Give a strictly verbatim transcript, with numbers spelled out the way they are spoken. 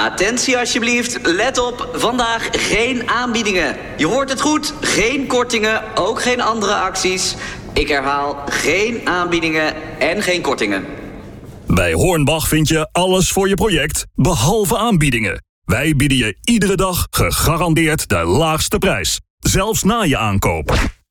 Attentie alsjeblieft, let op, vandaag geen aanbiedingen. Je hoort het goed, geen kortingen, ook geen andere acties. Ik herhaal, geen aanbiedingen en geen kortingen. Bij Hornbach vind je alles voor je project, behalve aanbiedingen. Wij bieden je iedere dag gegarandeerd de laagste prijs, zelfs na je aankoop.